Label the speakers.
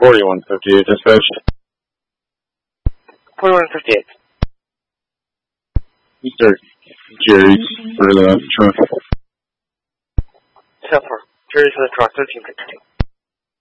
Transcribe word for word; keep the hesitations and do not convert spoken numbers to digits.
Speaker 1: forty-one fifty-eight, dispatch.
Speaker 2: forty-one fifty-eight.
Speaker 1: Mister Jerry for the truck.
Speaker 2: ten four. Jerry for the truck, thirteen fifty-two.